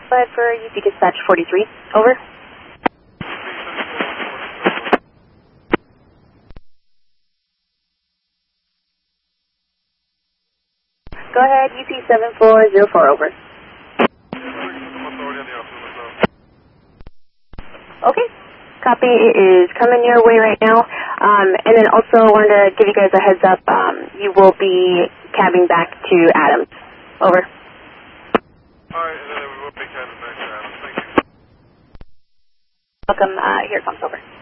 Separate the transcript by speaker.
Speaker 1: 5 for UP Dispatch 43, over. Go ahead, UP 7404, over. Okay, copy, it is coming your way right now. And then also wanted to give you guys a heads up, you will be cabbing back to Adams, over.
Speaker 2: Alright, and then we will be cabbing back to Adams, thank you.
Speaker 1: Welcome, here it comes, over.